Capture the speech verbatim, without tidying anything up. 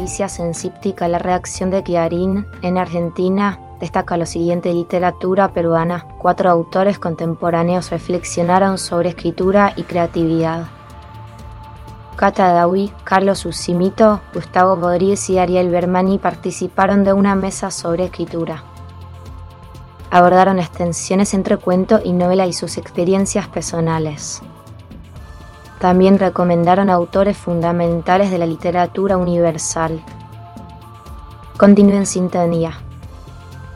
Noticias en Cíptica la redacción de Clarín, en Argentina, destaca lo siguiente: literatura peruana. Cuatro autores contemporáneos reflexionaron sobre escritura y creatividad. Cata Dawi, Carlos Ucimito, Gustavo Rodríguez y Ariel Bermani participaron de una mesa sobre escritura. Abordaron extensiones entre cuento y novela y sus experiencias personales. También recomendaron autores fundamentales de la literatura universal. Continúen en sintonía.